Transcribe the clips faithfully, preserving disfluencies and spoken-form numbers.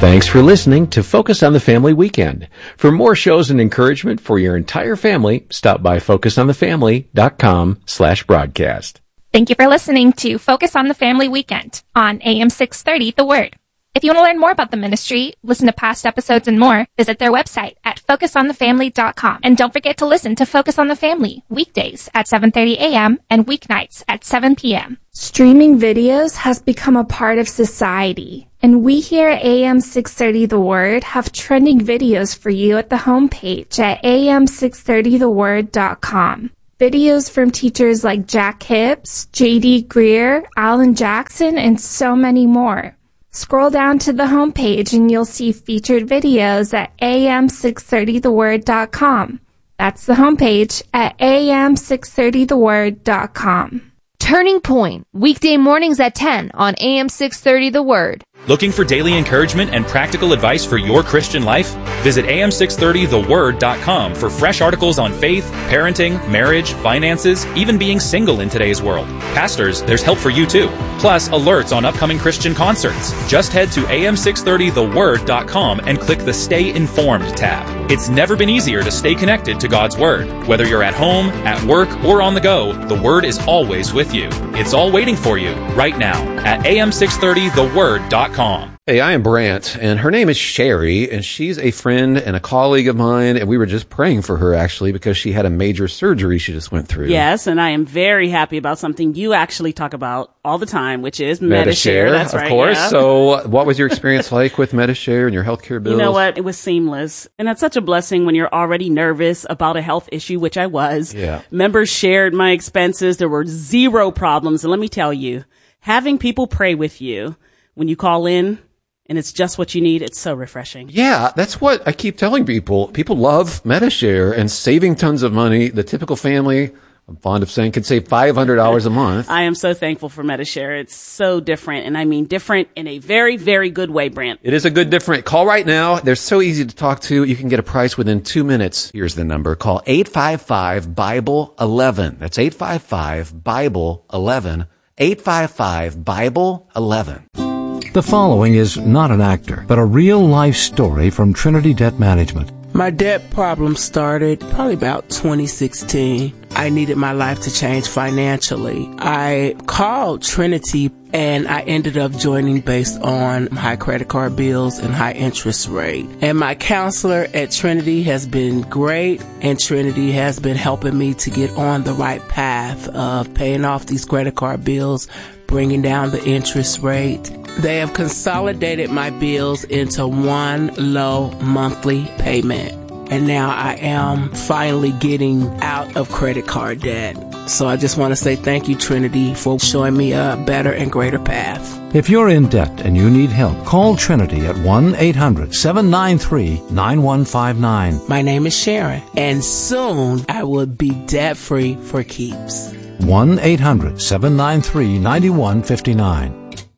Thanks for listening to Focus on the Family Weekend. For more shows and encouragement for your entire family, stop by focus on the family dot com slash broadcast. Thank you for listening to Focus on the Family Weekend on A M six thirty The Word. If you want to learn more about the ministry, listen to past episodes and more, visit their website at focus on the family dot com. And don't forget to listen to Focus on the Family weekdays at seven thirty a.m. and weeknights at seven p.m. Streaming videos has become a part of society, and we here at A M six thirty The Word have trending videos for you at the homepage at A M six thirty the word dot com. Videos from teachers like Jack Hibbs, J D Greer, Alan Jackson, and so many more. Scroll down to the homepage and you'll see featured videos at A M six thirty the word dot com. That's the homepage at A M six thirty the word dot com. Turning Point, weekday mornings at ten on A M six thirty The Word. Looking for daily encouragement and practical advice for your Christian life? Visit A M six thirty the word dot com for fresh articles on faith, parenting, marriage, finances, even being single in today's world. Pastors, there's help for you too. Plus, alerts on upcoming Christian concerts. Just head to A M six thirty the word dot com and click the Stay Informed tab. It's never been easier to stay connected to God's Word. Whether you're at home, at work, or on the go, the Word is always with you. It's all waiting for you right now at A M six thirty the word dot com. Hey, I am Brant, and her name is Sherry, and she's a friend and a colleague of mine, and we were just praying for her, actually, because she had a major surgery she just went through. Yes, and I am very happy about something you actually talk about all the time, which is Medi-Share. Medi-Share. That's of right, course. yeah. So what was your experience like with Medi-Share and your healthcare bills? You know what? It was seamless. And that's such a blessing when you're already nervous about a health issue, which I was. Yeah. Members shared my expenses. There were zero problems. And let me tell you, having people pray with you when you call in, and it's just what you need, it's so refreshing. Yeah, that's what I keep telling people. People love Medi-Share and saving tons of money. The typical family, I'm fond of saying, could save five hundred dollars a month. I am so thankful for Medi-Share. It's so different, and I mean different in a very, very good way, Brant. It is a good different. Call right now. They're so easy to talk to. You can get a price within two minutes. Here's the number. Call eight five five Bible eleven. That's eight five five Bible eleven. eight five five Bible eleven. The following is not an actor, but a real-life story from Trinity Debt Management. My debt problem started probably about twenty sixteen. I needed my life to change financially. I called Trinity and I ended up joining based on high credit card bills and high interest rate. And my counselor at Trinity has been great, and Trinity has been helping me to get on the right path of paying off these credit card bills, bringing down the interest rate. They have consolidated my bills into one low monthly payment. And now I am finally getting out of credit card debt. So I just want to say thank you, Trinity, for showing me a better and greater path. If you're in debt and you need help, call Trinity at one eight hundred seven nine three nine one five nine. My name is Sharon, and soon I will be debt-free for keeps. one eight hundred seven nine three nine one five nine.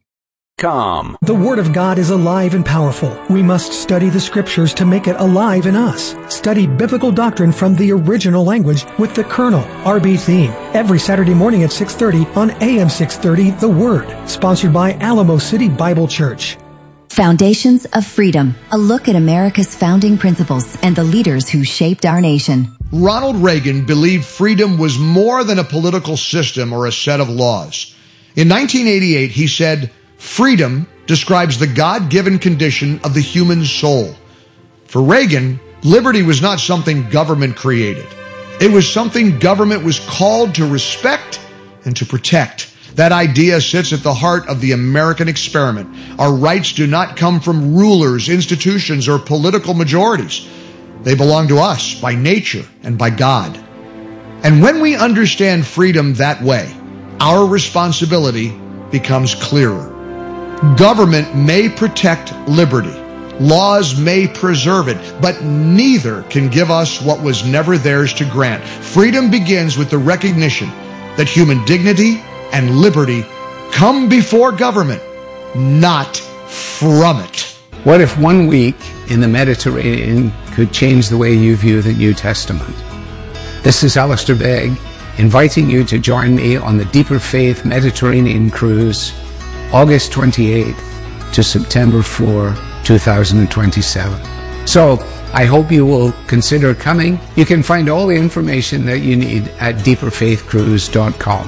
Com. The Word of God is alive and powerful. We must study the Scriptures to make it alive in us. Study biblical doctrine from the original language with the Colonel, R B Theme, every Saturday morning at six thirty on A M six thirty The Word, sponsored by Alamo City Bible Church. Foundations of Freedom, a look at America's founding principles and the leaders who shaped our nation. Ronald Reagan believed freedom was more than a political system or a set of laws. In nineteen eighty-eight, he said, "Freedom describes the God-given condition of the human soul." For Reagan, liberty was not something government created. It was something government was called to respect and to protect. That idea sits at the heart of the American experiment. Our rights do not come from rulers, institutions, or political majorities. They belong to us by nature and by God. And when we understand freedom that way, our responsibility becomes clearer. Government may protect liberty. Laws may preserve it, but neither can give us what was never theirs to grant. Freedom begins with the recognition that human dignity and liberty come before government, not from it. What if one week in the Mediterranean could change the way you view the New Testament? This is Alistair Begg, inviting you to join me on the Deeper Faith Mediterranean Cruise, August twenty-eighth to September fourth, two thousand twenty-seven. So I hope you will consider coming. You can find all the information that you need at deeper faith cruise dot com.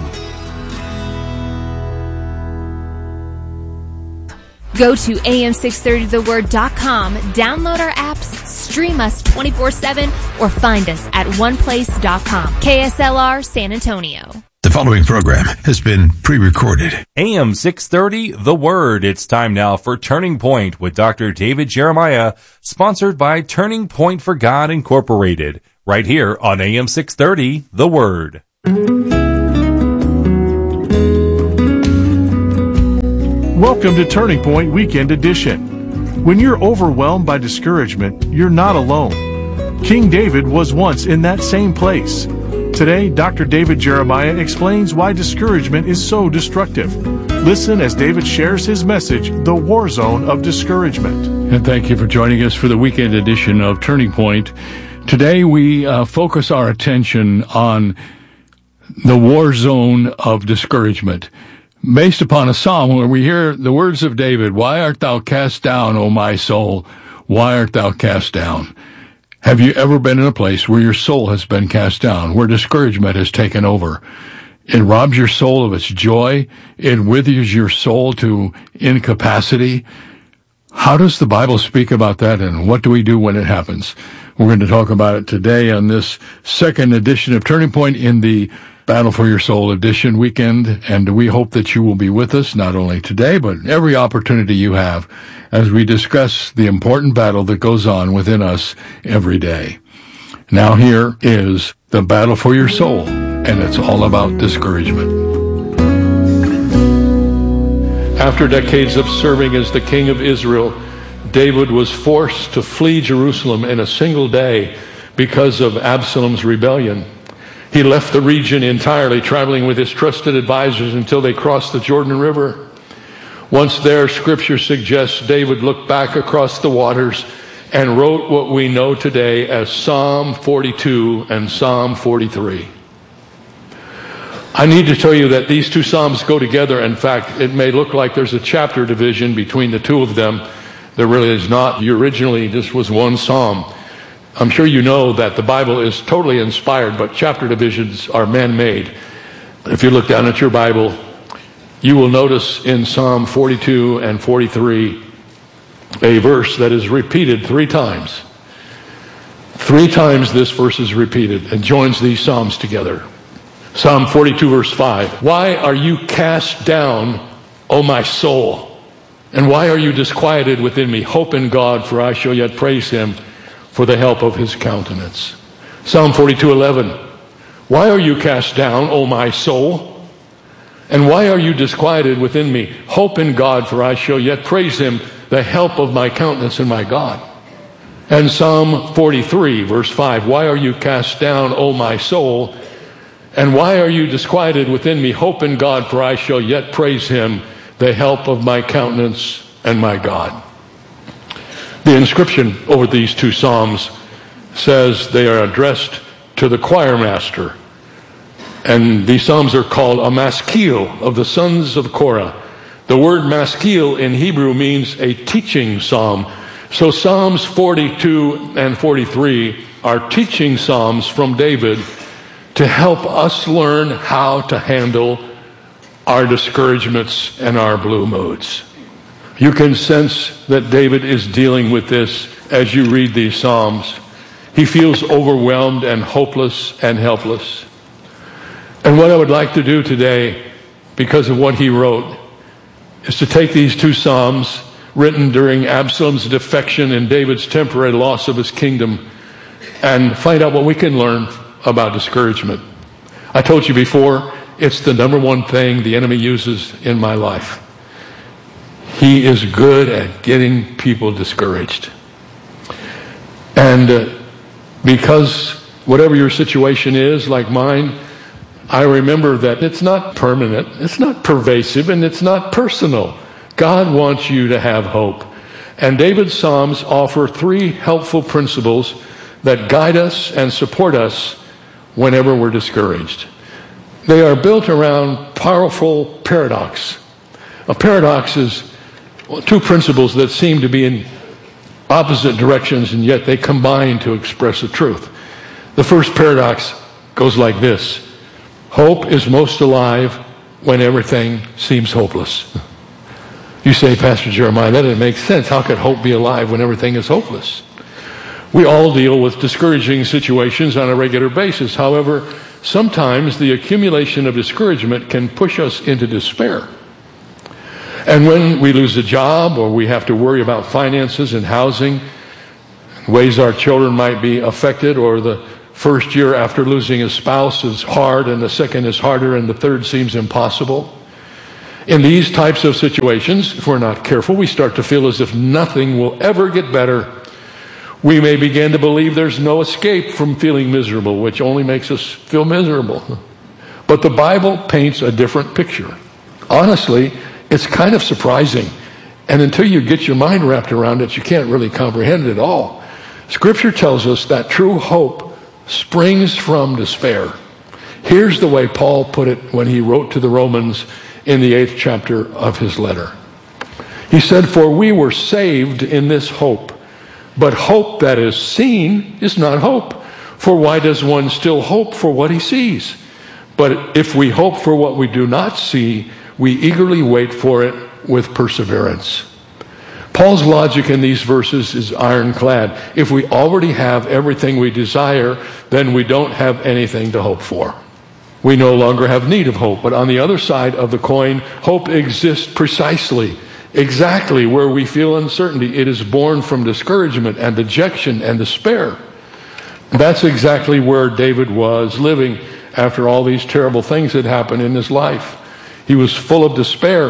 Go to A M six thirty the word dot com, download our apps, stream us twenty-four seven, or find us at one place dot com. K S L R San Antonio. The following program has been pre-recorded. A M six thirty, The Word. It's time now for Turning Point with Doctor David Jeremiah, sponsored by Turning Point for God Incorporated, right here on A M six thirty, The Word. Welcome to Turning Point Weekend Edition. When you're overwhelmed by discouragement, you're not alone. King David was once in that same place. Today, Doctor David Jeremiah explains why discouragement is so destructive. Listen as David shares his message, The War Zone of Discouragement. And thank you for joining us for the weekend edition of Turning Point. Today, we uh, focus our attention on the war zone of discouragement, based upon a psalm where we hear the words of David, "Why art thou cast down, O my soul? Why art thou cast down?" Have you ever been in a place where your soul has been cast down, where discouragement has taken over? It robs your soul of its joy. It withers your soul to incapacity. How does the Bible speak about that, and what do we do when it happens? We're going to talk about it today on this second edition of Turning Point in the Battle for Your Soul edition weekend, and we hope that you will be with us not only today, but every opportunity you have as we discuss the important battle that goes on within us every day. Now here is the battle for your soul, and it's all about discouragement. After decades of serving as the king of Israel, David was forced to flee Jerusalem in a single day because of Absalom's rebellion. He left the region entirely, traveling with his trusted advisors until they crossed the Jordan River. Once there, Scripture suggests David looked back across the waters and wrote what we know today as Psalm forty-two and Psalm forty-three. I need to tell you that these two Psalms go together. In fact, it may look like there's a chapter division between the two of them. There really is not. Originally, this was one Psalm. I'm sure you know that the Bible is totally inspired, but chapter divisions are man-made. If you look down at your Bible, you will notice in Psalm forty-two and forty-three a verse that is repeated three times. Three times this verse is repeated and joins these Psalms together. Psalm forty-two verse five, "Why are you cast down, O my soul? And why are you disquieted within me? Hope in God, for I shall yet praise him for the help of his countenance." Psalm forty-two eleven, "Why are you cast down, O my soul? And why are you disquieted within me? Hope in God, for I shall yet praise him, the help of my countenance and my God." And Psalm forty-three verse five, "Why are you cast down, O my soul? And why are you disquieted within me? Hope in God, for I shall yet praise him, the help of my countenance and my God." The inscription over these two Psalms says they are addressed to the choir master. And these Psalms are called a maskil of the sons of Korah. The word maskil in Hebrew means a teaching psalm. So Psalms forty-two and forty-three are teaching psalms from David to help us learn how to handle our discouragements and our blue moods. You can sense that David is dealing with this as you read these Psalms. He feels overwhelmed and hopeless and helpless. And what I would like to do today, because of what he wrote, is to take these two Psalms, written during Absalom's defection and David's temporary loss of his kingdom, and find out what we can learn about discouragement. I told you before, it's the number one thing the enemy uses in my life. He is good at getting people discouraged. And uh, because whatever your situation is, like mine, I remember that it's not permanent, it's not pervasive, and it's not personal. God wants you to have hope. And David's Psalms offer three helpful principles that guide us and support us whenever we're discouraged. They are built around powerful paradox. A paradox is two principles that seem to be in opposite directions, and yet they combine to express the truth. The first paradox goes like this. Hope is most alive when everything seems hopeless. You say, Pastor Jeremiah, that doesn't make sense. How could hope be alive when everything is hopeless? We all deal with discouraging situations on a regular basis. However, sometimes the accumulation of discouragement can push us into despair. And when we lose a job, or we have to worry about finances and housing, ways our children might be affected, or the first year after losing a spouse is hard, and the second is harder, and the third seems impossible. In these types of situations, if we're not careful, we start to feel as if nothing will ever get better. We may begin to believe there's no escape from feeling miserable, which only makes us feel miserable. But the Bible paints a different picture. Honestly, it's kind of surprising. And until you get your mind wrapped around it, you can't really comprehend it at all. Scripture tells us that true hope springs from despair. Here's the way Paul put it when he wrote to the Romans in the eighth chapter of his letter. He said, "For we were saved in this hope. But hope that is seen is not hope. For why does one still hope for what he sees? But if we hope for what we do not see, we eagerly wait for it with perseverance." Paul's logic in these verses is ironclad. If we already have everything we desire, then we don't have anything to hope for. We no longer have need of hope. But on the other side of the coin, hope exists precisely, exactly where we feel uncertainty. It is born from discouragement and dejection and despair. That's exactly where David was living after all these terrible things had happened in his life. He was full of despair.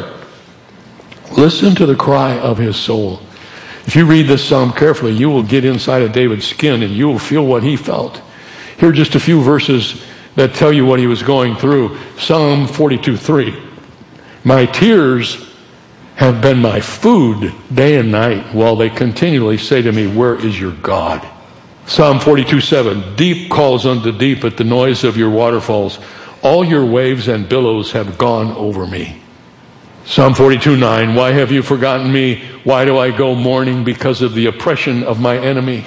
Listen to the cry of his soul. If you read this psalm carefully, you will get inside of David's skin and you will feel what he felt. Here are just a few verses that tell you what he was going through. Psalm forty-two three. "My tears have been my food day and night, while they continually say to me, 'Where is your God?'" Psalm forty-two seven. "Deep calls unto deep at the noise of your waterfalls. All your waves and billows have gone over me." Psalm forty-two nine. "Why have you forgotten me? Why do I go mourning because of the oppression of my enemy?"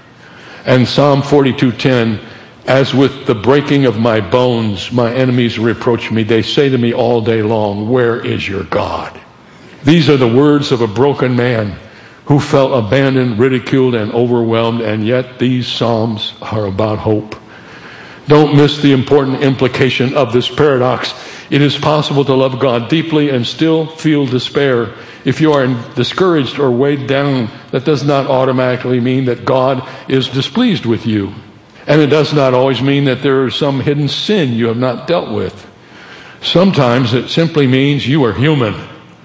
And Psalm forty-two ten. "As with the breaking of my bones, my enemies reproach me. They say to me all day long, 'Where is your God?'" These are the words of a broken man who felt abandoned, ridiculed, and overwhelmed, and yet these psalms are about hope. Don't miss the important implication of this paradox. It is possible to love God deeply and still feel despair. If you are discouraged or weighed down, that does not automatically mean that God is displeased with you. And it does not always mean that there is some hidden sin you have not dealt with. Sometimes it simply means you are human,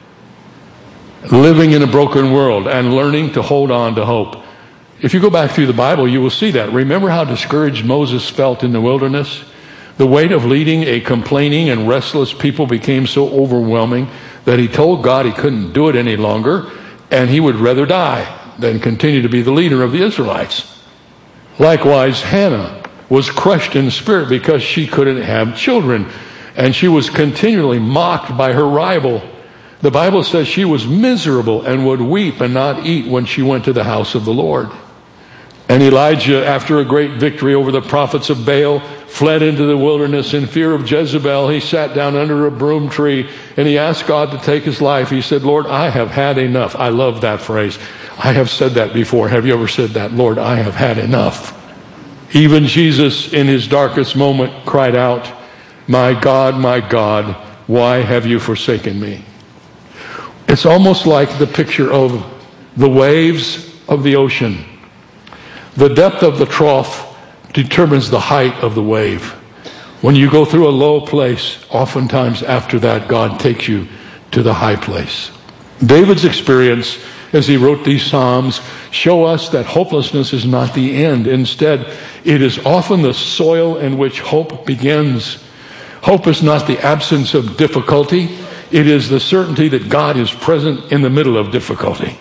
living in a broken world and learning to hold on to hope. If you go back through the Bible, you will see that. Remember how discouraged Moses felt in the wilderness? The weight of leading a complaining and restless people became so overwhelming that he told God he couldn't do it any longer, and he would rather die than continue to be the leader of the Israelites. Likewise, Hannah was crushed in spirit because she couldn't have children, and she was continually mocked by her rival. The Bible says she was miserable and would weep and not eat when she went to the house of the Lord. And Elijah, after a great victory over the prophets of Baal, fled into the wilderness in fear of Jezebel. He sat down under a broom tree and he asked God to take his life. He said, "Lord, I have had enough." I love that phrase. I have said that before. Have you ever said that? "Lord, I have had enough." Even Jesus, in his darkest moment, cried out, "My God, my God, why have you forsaken me?" It's almost like the picture of the waves of the ocean. The depth of the trough determines the height of the wave. When you go through a low place, oftentimes after that, God takes you to the high place. David's experience as he wrote these Psalms show us that hopelessness is not the end. Instead, it is often the soil in which hope begins. Hope is not the absence of difficulty. It is the certainty that God is present in the middle of difficulty.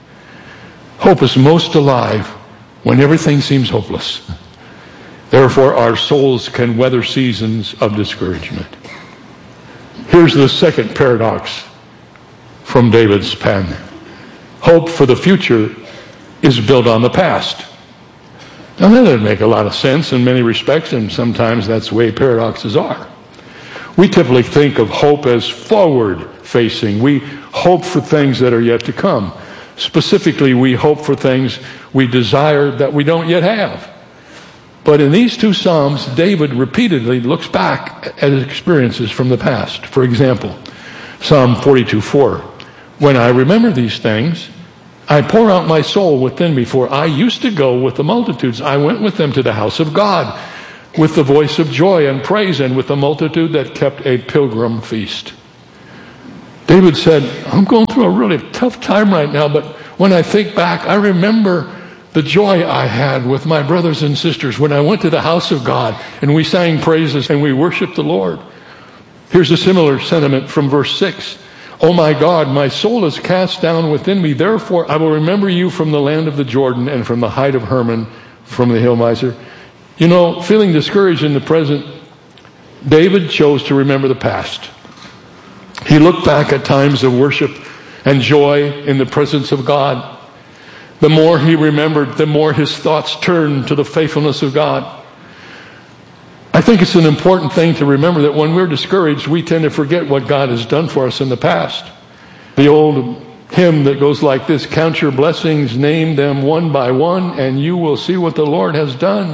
Hope is most alive when everything seems hopeless. Therefore, our souls can weather seasons of discouragement. Here's the second paradox from David's pen. Hope for the future is built on the past. Now, that doesn't make a lot of sense in many respects, and sometimes that's the way paradoxes are. We typically think of hope as forward-facing. We hope for things that are yet to come. Specifically, we hope for things we desire that we don't yet have. But in these two Psalms, David repeatedly looks back at his experiences from the past. For example, Psalm forty-two four, when I remember these things, I pour out my soul within me, for I used to go with the multitudes. I went with them to the house of God, with the voice of joy and praise, and with the multitude that kept a pilgrim feast. David said, I'm going through a really tough time right now, but when I think back, I remember the joy I had with my brothers and sisters when I went to the house of God and we sang praises and we worshiped the Lord. Here's a similar sentiment from verse six. Oh my God, my soul is cast down within me. Therefore, I will remember you from the land of the Jordan and from the height of Hermon, from the hill Mizar. You know, feeling discouraged in the present, David chose to remember the past. He looked back at times of worship and joy in the presence of God. The more he remembered, the more his thoughts turned to the faithfulness of God. I think it's an important thing to remember that when we're discouraged, we tend to forget what God has done for us in the past. The old hymn that goes like this, count your blessings, name them one by one, and you will see what the Lord has done.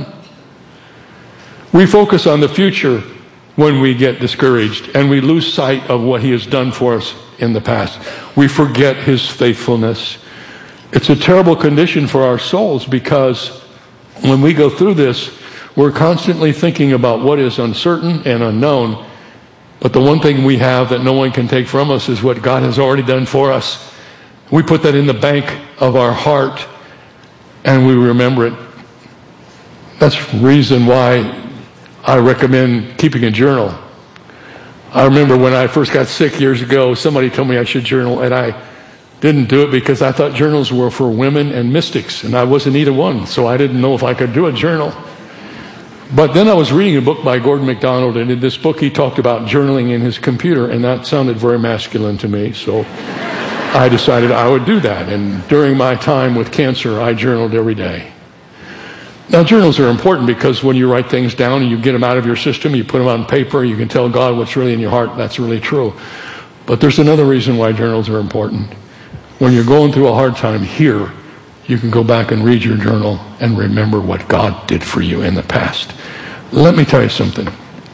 We focus on the future when we get discouraged, and we lose sight of what he has done for us in the past. We forget his faithfulness. It's a terrible condition for our souls, because when we go through this, we're constantly thinking about what is uncertain and unknown. But the one thing we have that no one can take from us is what God has already done for us. We put that in the bank of our heart and we remember it. That's the reason why I recommend keeping a journal. I remember when I first got sick years ago, somebody told me I should journal, and I didn't do it because I thought journals were for women and mystics, and I wasn't either one, so I didn't know if I could do a journal. But then I was reading a book by Gordon MacDonald, and in this book he talked about journaling in his computer, and that sounded very masculine to me, so I decided I would do that. And during my time with cancer, I journaled every day. Now, journals are important because when you write things down and you get them out of your system, you put them on paper, you can tell God what's really in your heart. That's really true. But there's another reason why journals are important. When you're going through a hard time here, you can go back and read your journal and remember what God did for you in the past. Let me tell you something.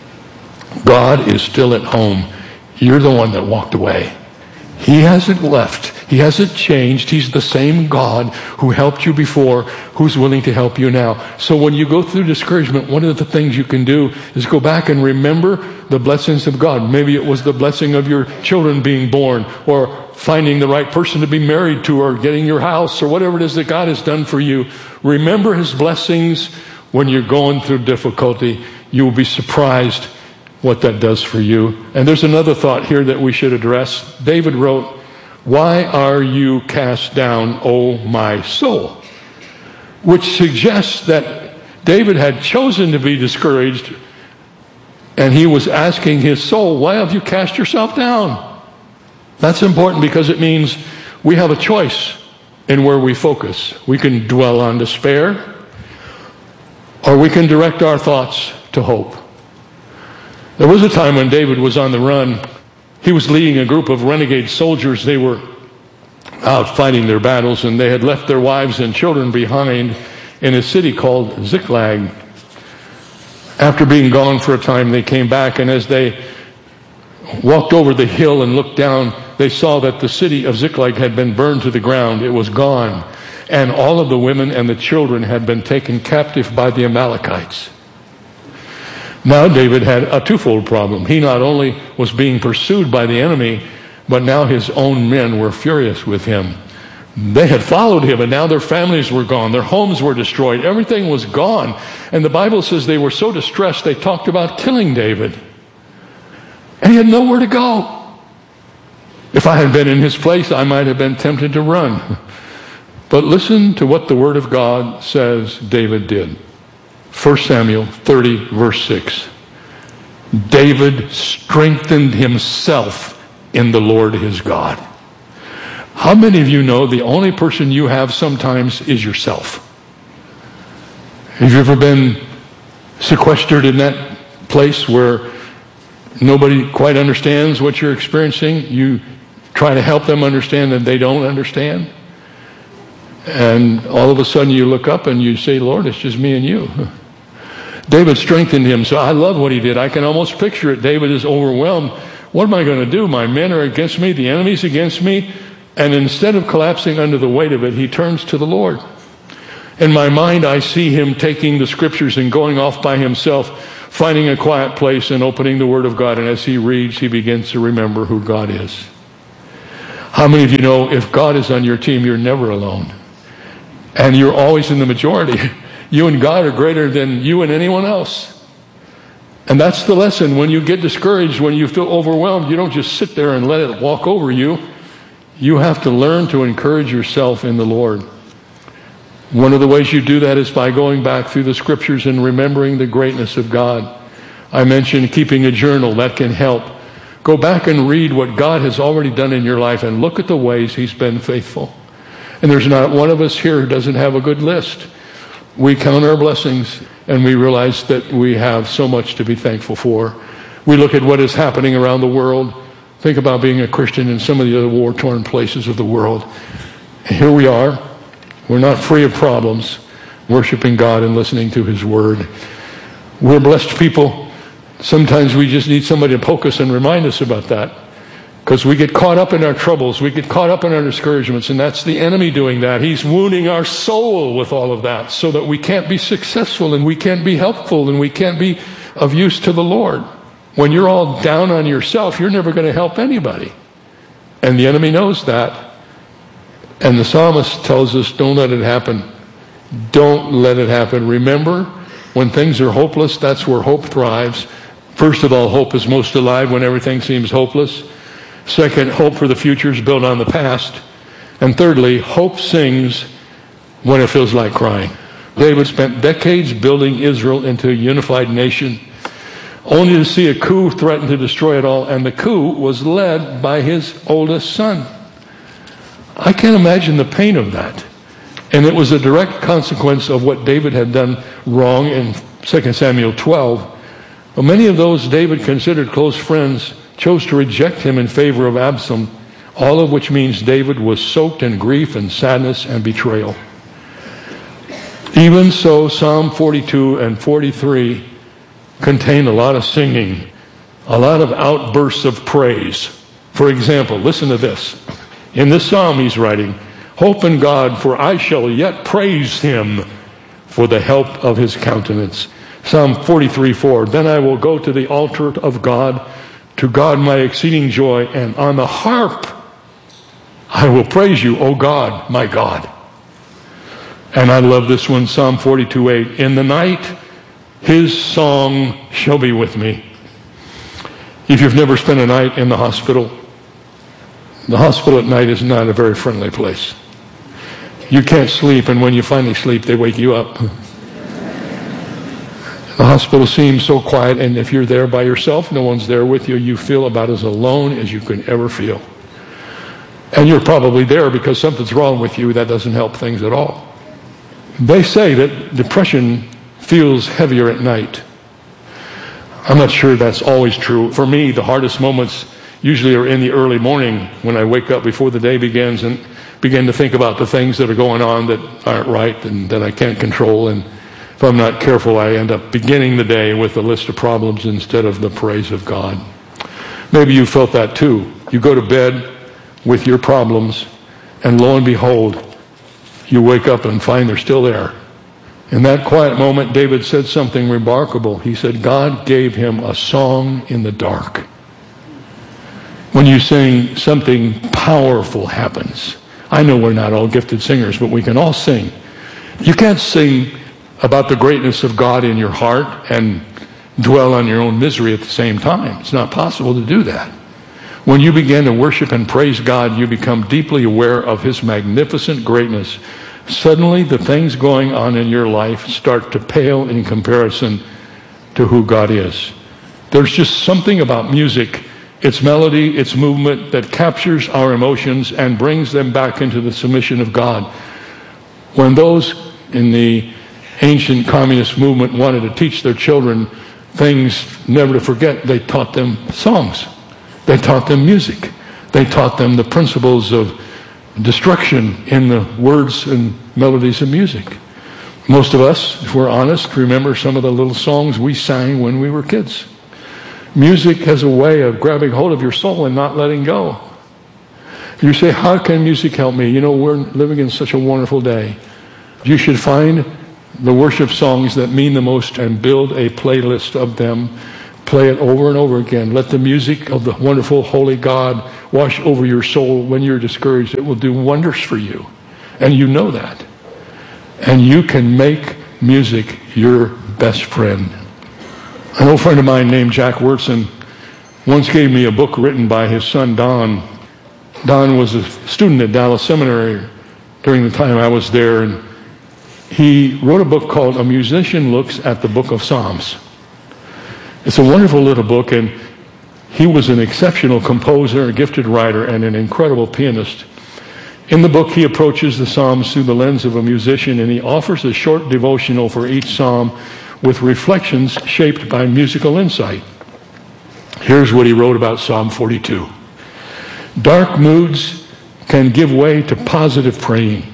God is still at home. You're the one that walked away. He hasn't left. He hasn't changed. He's the same God who helped you before, who's willing to help you now. So when you go through discouragement, one of the things you can do is go back and remember the blessings of God. Maybe it was the blessing of your children being born, or finding the right person to be married to, or getting your house, or whatever it is that God has done for you. Remember his blessings when you're going through difficulty. You will be surprised what that does for you. And there's another thought here that we should address. David wrote, "Why are you cast down, O my soul?" Which suggests that David had chosen to be discouraged, and he was asking his soul, why have you cast yourself down? That's important because it means we have a choice in where we focus. We can dwell on despair, or we can direct our thoughts to hope. There was a time when David was on the run. He was leading a group of renegade soldiers. They were out fighting their battles, and they had left their wives and children behind in a city called Ziklag. After being gone for a time, they came back, and as they walked over the hill and looked down, they saw that the city of Ziklag had been burned to the ground. It was gone. And all of the women and the children had been taken captive by the Amalekites. Now David had a twofold problem. He not only was being pursued by the enemy, but now his own men were furious with him. They had followed him, and now their families were gone. Their homes were destroyed. Everything was gone. And the Bible says they were so distressed, they talked about killing David. And he had nowhere to go. If I had been in his place, I might have been tempted to run. But listen to what the Word of God says David did. First Samuel thirty, verse six. David strengthened himself in the Lord his God. How many of you know the only person you have sometimes is yourself? Have you ever been sequestered in that place where nobody quite understands what you're experiencing? You try to help them understand that they don't understand. And all of a sudden you look up and you say, Lord, it's just me and you. David strengthened him. So I love what he did. I can almost picture it. David is overwhelmed. What am I going to do? My men are against me. The enemy's against me. And instead of collapsing under the weight of it, he turns to the Lord. In my mind, I see him taking the scriptures and going off by himself, finding a quiet place and opening the Word of God. And as he reads, he begins to remember who God is. How many of you know if God is on your team, you're never alone? And you're always in the majority. You and God are greater than you and anyone else. And that's the lesson. When you get discouraged, when you feel overwhelmed, you don't just sit there and let it walk over you. You have to learn to encourage yourself in the Lord. One of the ways you do that is by going back through the scriptures and remembering the greatness of God. I mentioned keeping a journal. That can help. Go back and read what God has already done in your life and look at the ways he's been faithful. And there's not one of us here who doesn't have a good list. We count our blessings and we realize that we have so much to be thankful for. We look at what is happening around the world. Think about being a Christian in some of the other war-torn places of the world. And here we are. We're not free of problems, worshiping God and listening to his word. We're blessed people. Sometimes we just need somebody to poke us and remind us about that. Because we get caught up in our troubles. We get caught up in our discouragements. And that's the enemy doing that. He's wounding our soul with all of that so that we can't be successful and we can't be helpful and we can't be of use to the Lord. When you're all down on yourself, you're never going to help anybody. And the enemy knows that. And the psalmist tells us, don't let it happen. Don't let it happen. Remember, when things are hopeless, that's where hope thrives. First of all, hope is most alive when everything seems hopeless. Second, hope for the future is built on the past. And thirdly, hope sings when it feels like crying. David spent decades building Israel into a unified nation, only to see a coup threaten to destroy it all. And the coup was led by his oldest son. I can't imagine the pain of that. And it was a direct consequence of what David had done wrong in Second Samuel twelve. Well, many of those David considered close friends chose to reject him in favor of Absalom, all of which means David was soaked in grief and sadness and betrayal. Even so, Psalm forty-two and forty-three contain a lot of singing, a lot of outbursts of praise. For example, listen to this. In this psalm he's writing, hope in God, for I shall yet praise him for the help of his countenance. Psalm forty-three four, then I will go to the altar of God, to God my exceeding joy, and on the harp I will praise you, O God, my God. And I love this one, Psalm forty-two eight, in the night his song shall be with me. If you've never spent a night in the hospital, the hospital at night is not a very friendly place. You can't sleep, and when you finally sleep, they wake you up. The hospital seems so quiet, and if you're there by yourself, no one's there with you, you feel about as alone as you can ever feel. And you're probably there because something's wrong with you. That doesn't help things at all. They say that depression feels heavier at night. I'm not sure that's always true. For me, the hardest moments usually are in the early morning when I wake up before the day begins and begin to think about the things that are going on that aren't right and that I can't control. And if I'm not careful, I end up beginning the day with a list of problems instead of the praise of God. Maybe you felt that too. You go to bed with your problems, and lo and behold, you wake up and find they're still there. In that quiet moment, David said something remarkable. He said, God gave him a song in the dark. When you sing, something powerful happens. I know we're not all gifted singers, but we can all sing. You can't sing about the greatness of God in your heart and dwell on your own misery at the same time. It's not possible to do that. When you begin to worship and praise God, you become deeply aware of his magnificent greatness. Suddenly, the things going on in your life start to pale in comparison to who God is. There's just something about music its melody, its movement that captures our emotions and brings them back into the submission of God. When those in the ancient communist movement wanted to teach their children things never to forget, they taught them songs. They taught them music. They taught them the principles of destruction in the words and melodies of music. Most of us, if we're honest, remember some of the little songs we sang when we were kids. Music has a way of grabbing hold of your soul and not letting go. You say, how can music help me? You know, we're living in such a wonderful day. You should find the worship songs that mean the most and build a playlist of them. Play it over and over again. Let the music of the wonderful, holy God wash over your soul when you're discouraged. It will do wonders for you. And you know that. And you can make music your best friend. An old friend of mine named Jack Wurtson once gave me a book written by his son, Don. Don was a student at Dallas Seminary during the time I was there, and he wrote a book called A Musician Looks at the Book of Psalms. It's a wonderful little book, and he was an exceptional composer, a gifted writer, and an incredible pianist. In the book, he approaches the Psalms through the lens of a musician, and he offers a short devotional for each psalm with reflections shaped by musical insight. Here's what he wrote about Psalm forty-two. Dark moods can give way to positive praying.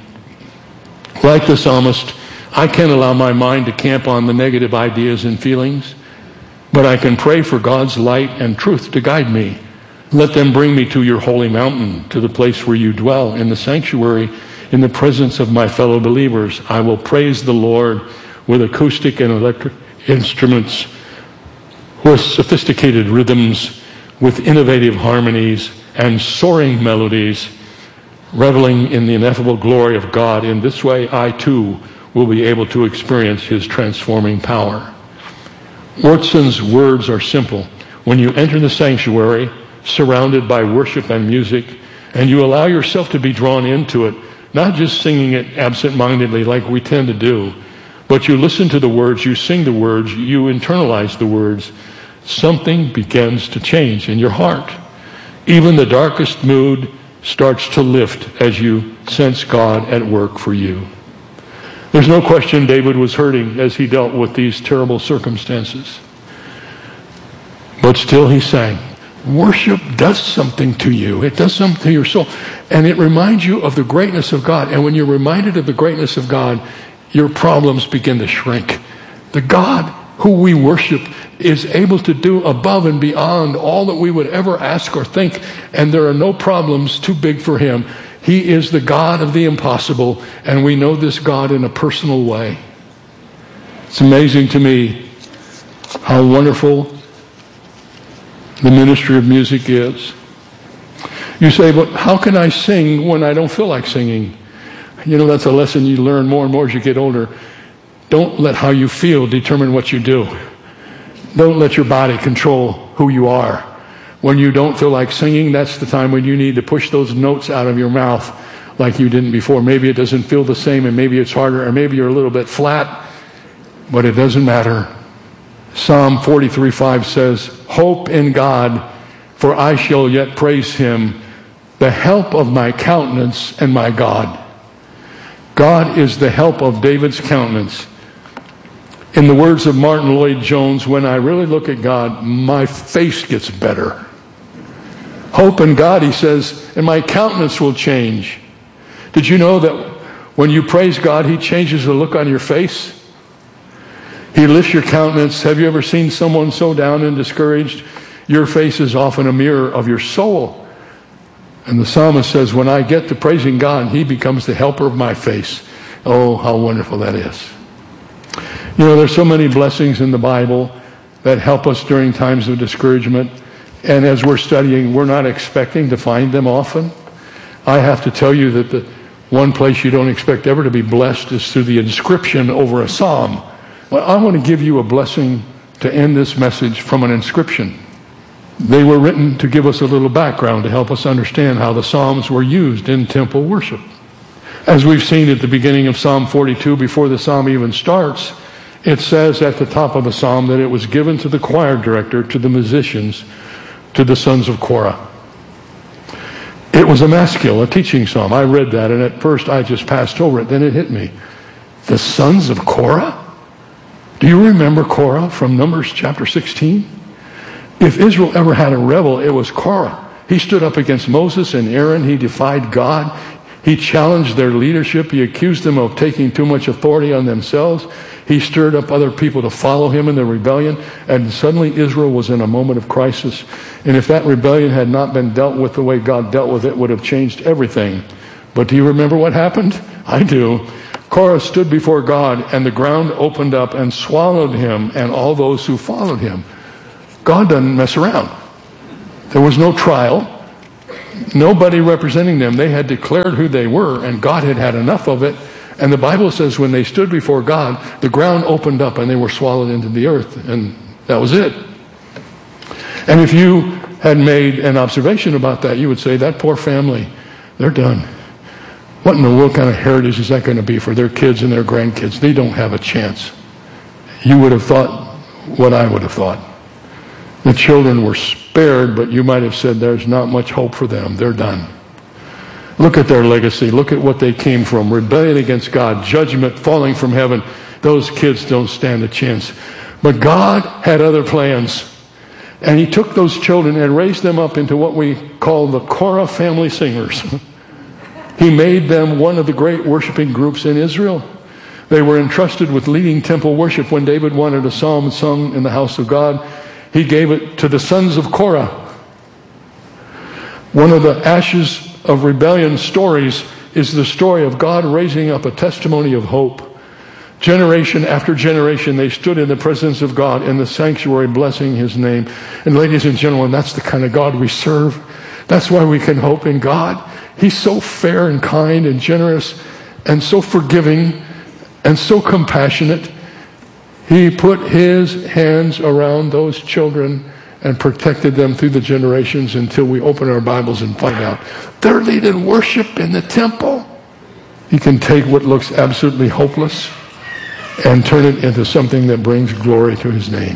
Like the psalmist, I can't allow my mind to camp on the negative ideas and feelings, but I can pray for God's light and truth to guide me. Let them bring me to your holy mountain, to the place where you dwell, in the sanctuary, in the presence of my fellow believers. I will praise the Lord with acoustic and electric instruments, with sophisticated rhythms, with innovative harmonies and soaring melodies, reveling in the ineffable glory of God. In this way, I too will be able to experience his transforming power. Wurtson's words are simple. When you enter the sanctuary, surrounded by worship and music, and you allow yourself to be drawn into it, not just singing it absent-mindedly like we tend to do, but you listen to the words, you sing the words, you internalize the words, something begins to change in your heart. Even the darkest mood starts to lift as you sense God at work for you. There's no question David was hurting as he dealt with these terrible circumstances. But still he sang. Worship does something to you. It does something to your soul. And it reminds you of the greatness of God. And when you're reminded of the greatness of God, your problems begin to shrink. The God who we worship is able to do above and beyond all that we would ever ask or think. And there are no problems too big for him. He is the God of the impossible. And we know this God in a personal way. It's amazing to me how wonderful the ministry of music is. You say, but how can I sing when I don't feel like singing? You know, that's a lesson you learn more and more as you get older. Don't let how you feel determine what you do. Don't let your body control who you are. When you don't feel like singing, that's the time when you need to push those notes out of your mouth like you didn't before. Maybe it doesn't feel the same, and maybe it's harder, or maybe you're a little bit flat, but it doesn't matter. Psalm forty-three five says, hope in God, for I shall yet praise him, the help of my countenance and my God. God is the help of David's countenance. In the words of Martin Lloyd-Jones, when I really look at God, my face gets better. Hope in God, he says, and my countenance will change. Did you know that when you praise God, he changes the look on your face? He lifts your countenance. Have you ever seen someone so down and discouraged? Your face is often a mirror of your soul. And the psalmist says, when I get to praising God, he becomes the helper of my face. Oh, how wonderful that is. You know, there's so many blessings in the Bible that help us during times of discouragement. And as we're studying, we're not expecting to find them often. I have to tell you that the one place you don't expect ever to be blessed is through the inscription over a psalm. Well, I want to give you a blessing to end this message from an inscription. They were written to give us a little background to help us understand how the Psalms were used in temple worship. As we've seen at the beginning of Psalm forty-two, before the psalm even starts, it says at the top of the psalm that it was given to the choir director, to the musicians, to the sons of Korah. It was a maskil, a teaching psalm. I read that, and at first I just passed over it. Then it hit me. The sons of Korah? Do you remember Korah from Numbers chapter sixteen? If Israel ever had a rebel, it was Korah. He stood up against Moses and Aaron. He defied God. He challenged their leadership. He accused them of taking too much authority on themselves. He stirred up other people to follow him in the rebellion. And suddenly Israel was in a moment of crisis. And if that rebellion had not been dealt with the way God dealt with it, it would have changed everything. But do you remember what happened? I do. Korah stood before God, and the ground opened up and swallowed him and all those who followed him. God doesn't mess around. There was no trial. Nobody representing them. They had declared who they were, and God had had enough of it. And the Bible says when they stood before God, the ground opened up and they were swallowed into the earth. And that was it. And if you had made an observation about that, you would say, that poor family, they're done. What in the world kind of heritage is that going to be for their kids and their grandkids? They don't have a chance. You would have thought what I would have thought. The children were spared, but you might have said there's not much hope for them. They're done. Look at their legacy. Look at what they came from. Rebellion against God, judgment, falling from heaven. Those kids don't stand a chance. But God had other plans. And he took those children and raised them up into what we call the Korah family singers. He made them one of the great worshiping groups in Israel. They were entrusted with leading temple worship. When David wanted a psalm sung in the house of God, he gave it to the sons of Korah. One of the ashes of rebellion stories is the story of God raising up a testimony of hope. Generation after generation, they stood in the presence of God in the sanctuary, blessing his name. And ladies and gentlemen, that's the kind of God we serve. That's why we can hope in God. He's so fair and kind and generous and so forgiving and so compassionate. He put his hands around those children and protected them through the generations until we open our Bibles and find out they're leading worship in the temple. He can take what looks absolutely hopeless and turn it into something that brings glory to his name.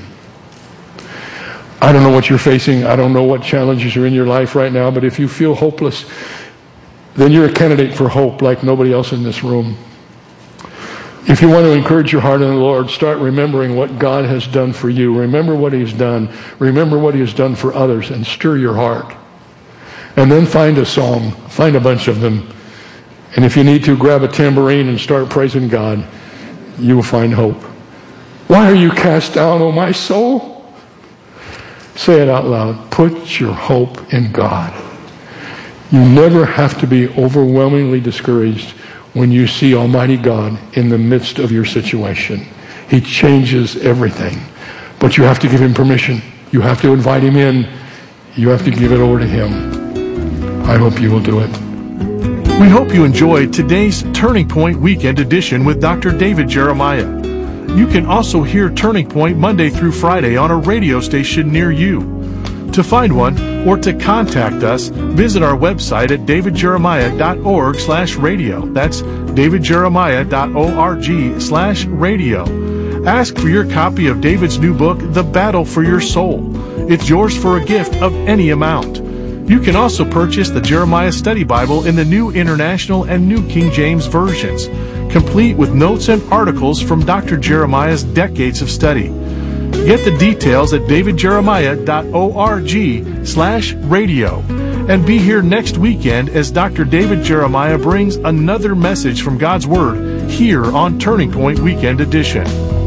I don't know what you're facing. I don't know what challenges are in your life right now, but if you feel hopeless, then you're a candidate for hope like nobody else in this room. If you want to encourage your heart in the Lord, start remembering what God has done for you. Remember what he's done. Remember what he has done for others, and stir your heart. And then find a song. Find a bunch of them. And if you need to, grab a tambourine and start praising God. You will find hope. Why are you cast down, O my soul? Say it out loud. Put your hope in God. You never have to be overwhelmingly discouraged when you see Almighty God in the midst of your situation. He changes everything. But you have to give him permission. You have to invite him in. You have to give it over to him. I hope you will do it. We hope you enjoyed today's Turning Point Weekend Edition with Doctor David Jeremiah. You can also hear Turning Point Monday through Friday on a radio station near you. To find one or to contact us, visit our website at davidjeremiah.org slash radio. That's davidjeremiah.org slash radio. Ask for your copy of David's new book, The Battle for Your Soul. It's yours for a gift of any amount. You can also purchase the Jeremiah Study Bible in the New International and New King James versions, complete with notes and articles from Doctor Jeremiah's decades of study. Get the details at davidjeremiah.org slash radio. And be here next weekend as Doctor David Jeremiah brings another message from God's Word here on Turning Point Weekend Edition.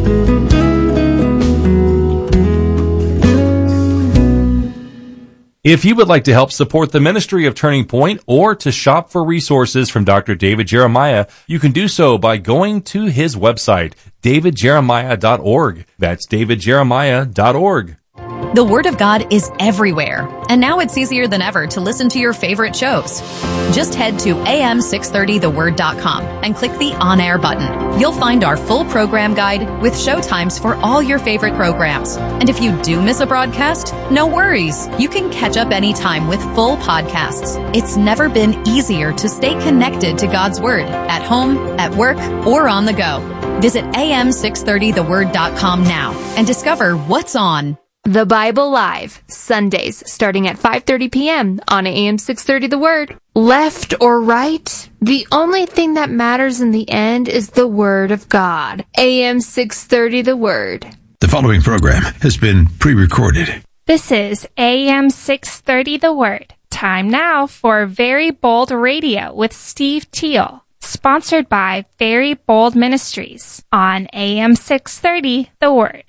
If you would like to help support the ministry of Turning Point or to shop for resources from Doctor David Jeremiah, you can do so by going to his website, david jeremiah dot org. That's david jeremiah dot org. The Word of God is everywhere, and now it's easier than ever to listen to your favorite shows. Just head to a m six thirty the word dot com and click the On Air button. You'll find our full program guide with show times for all your favorite programs. And if you do miss a broadcast, no worries. You can catch up anytime with full podcasts. It's never been easier to stay connected to God's Word at home, at work, or on the go. Visit a m six thirty the word dot com now and discover what's on. The Bible Live, Sundays, starting at five thirty p.m. on A M six thirty The Word. Left or right, the only thing that matters in the end is the Word of God. A M six thirty The Word. The following program has been pre-recorded. This is A M six thirty The Word. Time now for Very Bold Radio with Steve Teal, sponsored by Very Bold Ministries on A M six thirty The Word.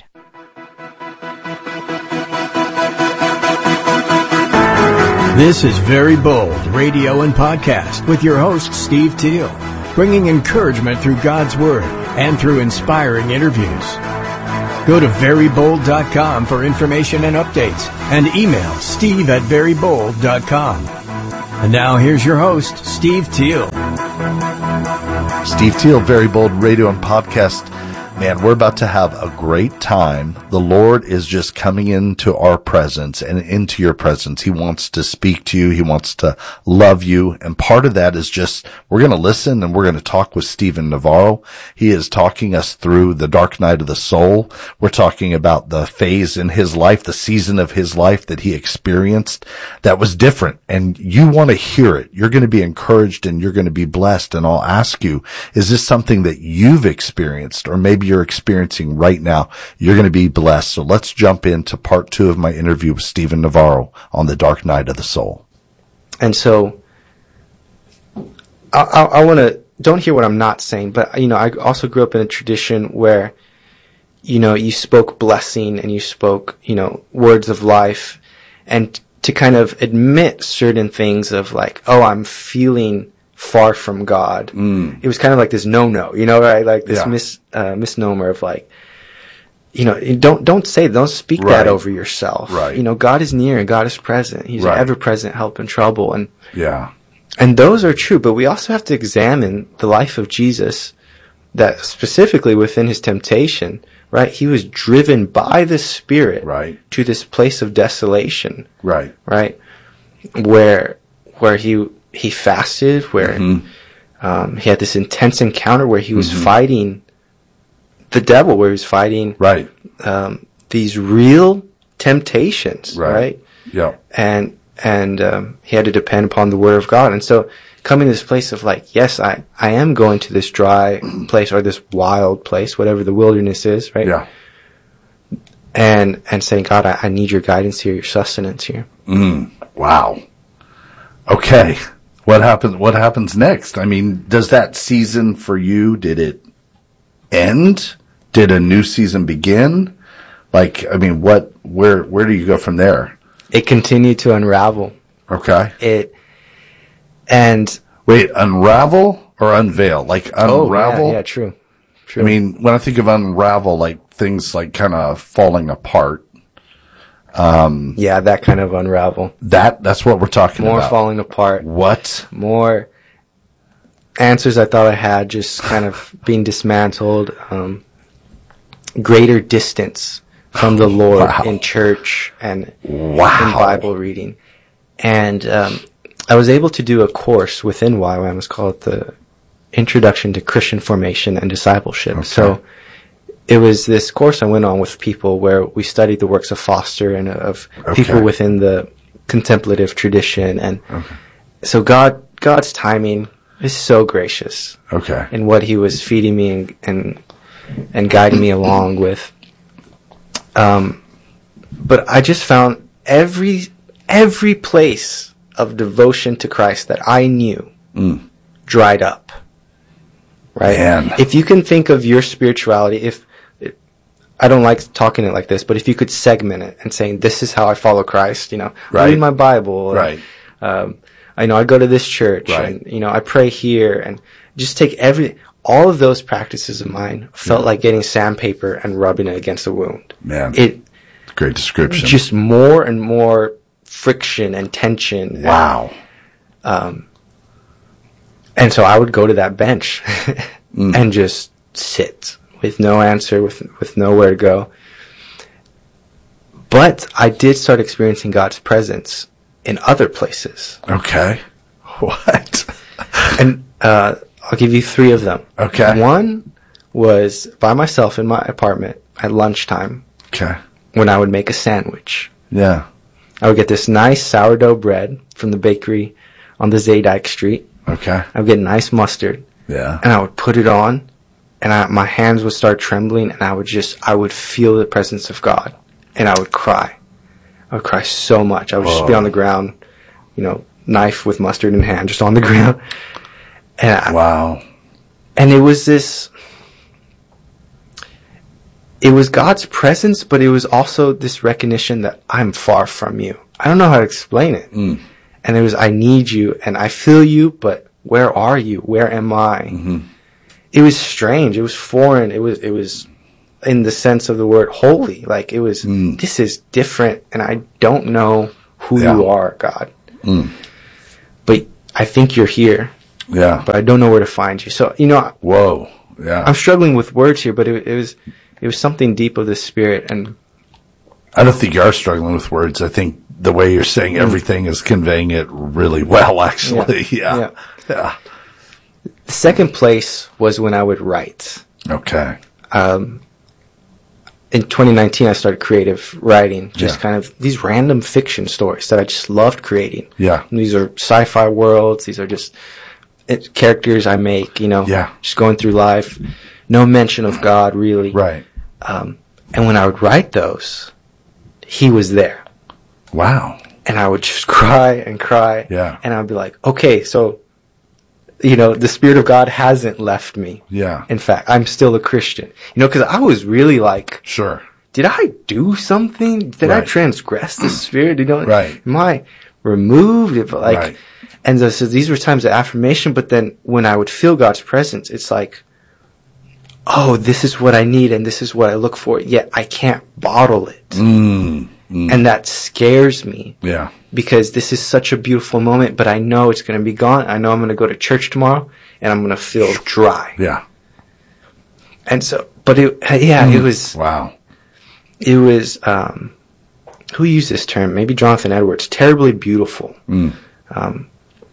This is Very Bold Radio and Podcast with your host, Steve Teal, bringing encouragement through God's Word and through inspiring interviews. Go to very bold dot com for information and updates, and email steve at very bold dot com. And now here's your host, Steve Teal. Steve Teal, Very Bold Radio and Podcast. Man, we're about to have a great time. The Lord is just coming into our presence and into your presence. He wants to speak to you. He wants to love you. And part of that is just, we're going to listen and we're going to talk with Stephen Navarro. He is talking us through the dark night of the soul. We're talking about the phase in his life, the season of his life that he experienced that was different. And you want to hear it. You're going to be encouraged and you're going to be blessed. And I'll ask you, is this something that you've experienced, or maybe you're experiencing right now? You're going to be blessed. So let's jump into part two of my interview with Stephen Navarro on the dark night of the soul. And so I, I, I want to, don't hear what I'm not saying, but, you know, I also grew up in a tradition where, you know, you spoke blessing and you spoke, you know, words of life, and to kind of admit certain things of like, oh, I'm feeling far from God. Mm. It was kind of like this no-no, you know, right? Like this yeah. mis, uh, misnomer of like, you know, don't, don't say, don't speak right. that over yourself. Right. You know, God is near and God is present. He's right. an ever-present help in trouble. And, yeah. and those are true, but we also have to examine the life of Jesus, that specifically within his temptation, right? He was driven by the Spirit right. to this place of desolation. Right. Right. Where, where he, he fasted, where mm-hmm. um, he had this intense encounter where he was mm-hmm. fighting the devil, where he was fighting right. um, these real temptations, right? right? Yeah. And and um, he had to depend upon the Word of God. And so coming to this place of like, yes, I, I am going to this dry place or this wild place, whatever the wilderness is, right? Yeah. And and saying, God, I, I need your guidance here, your sustenance here. Mm. Wow. Okay. What happens, what happens next? I mean, does that season for you, did it end? Did a new season begin? Like, I mean, what, where, where do you go from there? It continued to unravel. Okay. It, and. Wait, unravel or unveil? Like unravel? Oh, yeah, yeah, true. True. I mean, when I think of unravel, like things like kind of falling apart. Um, yeah, that kind of unravel. That, that's what we're talking More about. More falling apart. What? More answers I thought I had just kind of being dismantled. Um, greater distance from the Lord wow. in church and wow. in Bible reading. And, um, I was able to do a course within Y WAM. It's called the Introduction to Christian Formation and Discipleship. Okay. So, it was this course I went on with people where we studied the works of Foster and of okay. people within the contemplative tradition. And okay. so God, God's timing is so gracious. Okay. In what he was feeding me and, and, and guiding me along with. Um, but I just found every, every place of devotion to Christ that I knew mm. dried up. Right? Man. If you can think of your spirituality, if, I don't like talking it like this, but if you could segment it and saying, this is how I follow Christ, you know, right. I read my Bible. Right. And, um, I know I go to this church right. and, you know, I pray here and just take every, all of those practices of mine felt yeah. like getting sandpaper and rubbing it against a wound. Man. It, great description. Just more and more friction and tension. Wow. And, um, and so I would go to that bench mm. and just sit. With no answer, with with nowhere to go. But I did start experiencing God's presence in other places. Okay. What? And uh, I'll give you three of them. Okay. One was by myself in my apartment at lunchtime. Okay. when I would make a sandwich. Yeah. I would get this nice sourdough bread from the bakery on the Zaydike Street. Okay. I would get nice mustard. Yeah. And I would put it on, and I, my hands would start trembling, and I would just, I would feel the presence of God, and I would cry. I would cry so much. I would Whoa. just be on the ground, you know, knife with mustard in hand, just on the ground. And I, wow. And it was this, it was God's presence, but it was also this recognition that I'm far from you. I don't know how to explain it. Mm. And it was, I need you, and I feel you, but where are you? Where am I? Mm-hmm. It was strange. It was foreign. It was, it was in the sense of the word holy. Like it was, mm. this is different, and I don't know who yeah. you are, God. Mm. But I think you're here. Yeah. But I don't know where to find you. So, you know. Whoa. Yeah. I'm struggling with words here, but it, it was, it was something deep of the Spirit. And I don't think you are struggling with words. I think the way you're saying mm. everything is conveying it really well, actually. Yeah. Yeah. yeah. yeah. The second place was when I would write. Okay. Um, in twenty nineteen, I started creative writing, just yeah. kind of these random fiction stories that I just loved creating. Yeah. And these are sci-fi worlds. These are just it, characters I make, you know, yeah. just going through life. No mention of God, really. Right. Um, and when I would write those, he was there. Wow. And I would just cry and cry. Yeah. And I'd be like, okay, so, you know, the Spirit of God hasn't left me. Yeah. In fact, I'm still a Christian. You know, because I was really like, sure. Did I do something? Did right. I transgress the Spirit? You know, right. Am I removed? If, like, right. And so, so these were times of affirmation, but then when I would feel God's presence, it's like, oh, this is what I need and this is what I look for, yet I can't bottle it. Mm, mm. And that scares me. Yeah. Because this is such a beautiful moment, but I know it's going to be gone. I know I'm going to go to church tomorrow and I'm going to feel dry. Yeah. And so, but it, yeah, mm. it was, wow. It was, um, who used this term? Maybe Jonathan Edwards, terribly beautiful. Mm. Um,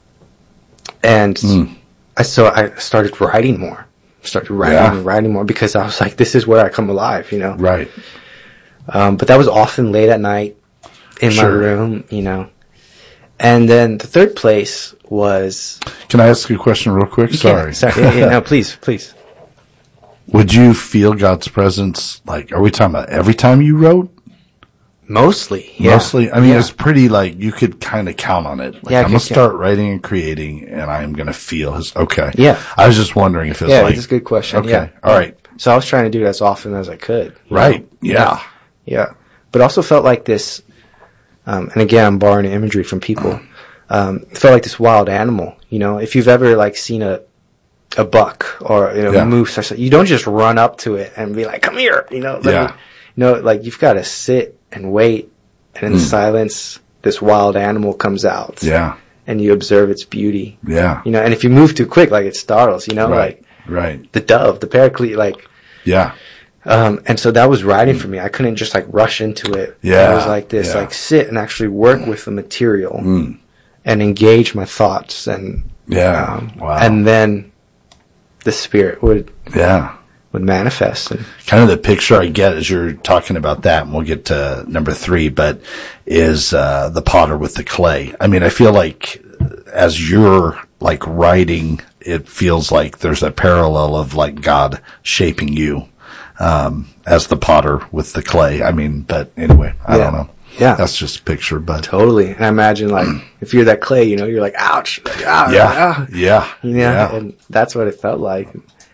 and mm. I, so I started writing more. Started writing yeah. and writing more because I was like, this is where I come alive, you know? Right. Um, but that was often late at night in sure. my room, you know? And then the third place was... Can I ask you a question real quick? You Sorry. Can. Sorry. Yeah, yeah, no, please, please. Would you feel God's presence, like, are we talking about every time you wrote? Mostly, yeah. Mostly? I mean, yeah. it's pretty, like, you could kind of count on it. Like, yeah, I'm going to start writing and creating, and I'm going to feel his, okay. Yeah. I was just wondering if it's yeah, like... Yeah, that's a good question. Okay, yeah. all right. So I was trying to do it as often as I could. Right, know? yeah. Yeah. But also felt like this, um, and again, I'm borrowing imagery from people, um, it felt like this wild animal, you know? If you've ever, like, seen a a buck or, you know, yeah. a moose or something, you don't just run up to it and be like, come here, you know? Like, yeah. You know, like, you've got to sit and wait, and in mm. silence, this wild animal comes out. Yeah. And you observe its beauty. Yeah. You know, and if you move too quick, like, it startles, you know? Right. Like, right. The dove, the paraclete, like. Yeah. Um, and so that was writing for me. I couldn't just, like, rush into it. Yeah. It was like this, yeah. like, sit and actually work with the material mm. and engage my thoughts and. Yeah. Um, wow. And then the Spirit would. Yeah. Would manifest. And kind of the picture I get as you're talking about that, and we'll get to number three, but is uh, the potter with the clay. I mean, I feel like as you're like writing, it feels like there's a parallel of like God shaping you um, as the potter with the clay. I mean, but anyway, I yeah. don't know. Yeah. That's just a picture, but. Totally. And I imagine like, if you're that clay, you know, you're like, ouch. Like, ouch yeah. Like, ah. Yeah. You know, yeah. and that's what it felt like.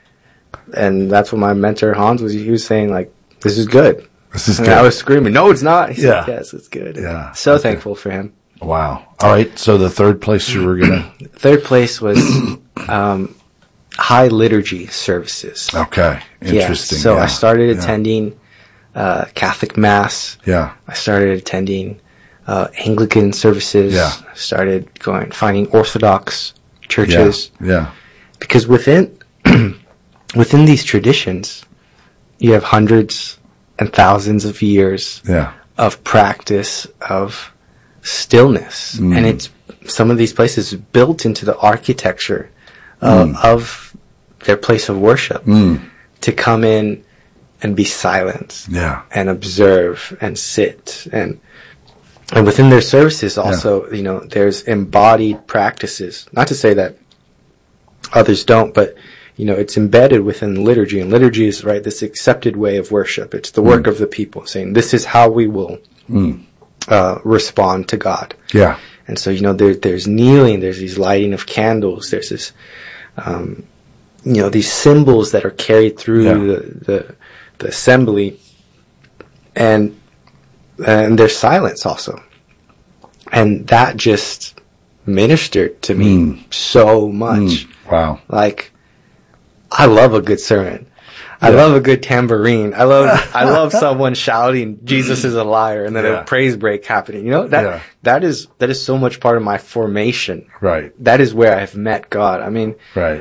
And that's what my mentor Hans was. He was saying like, "This is good." This is and good. I was screaming, "No, it's not." He yeah. said, "Yes, it's good." Yeah. So okay. thankful for him. Wow. All right. So the third place you were gonna. Third place was um, high liturgy services. Okay. Interesting. Yeah. So yeah. I started yeah. attending uh, Catholic Mass. Yeah. I started attending uh, Anglican services. Yeah. I started going finding Orthodox churches. Yeah. yeah. Because within. Within these traditions, you have hundreds and thousands of years yeah. of practice of stillness. Mm. And it's some of these places built into the architecture uh, mm. of their place of worship mm. to come in and be silent. Yeah. And observe and sit. And and within their services also, yeah. you know, there's embodied practices. Not to say that others don't, but, you know, it's embedded within liturgy. And liturgy is, right, this accepted way of worship. It's the work mm. of the people, saying this is how we will mm. uh, respond to God. Yeah. And so, you know, there, there's kneeling, there's these lighting of candles, there's this, um, you know, these symbols that are carried through yeah. the, the the assembly, and and there's silence also, and that just ministered to me mm. so much. Mm. Wow! Like, I love a good sermon. I yeah. love a good tambourine. I love I love someone shouting "Jesus is a liar" and then yeah. a praise break happening. You know that yeah. that is that is so much part of my formation. Right. That is where I've met God. I mean, right.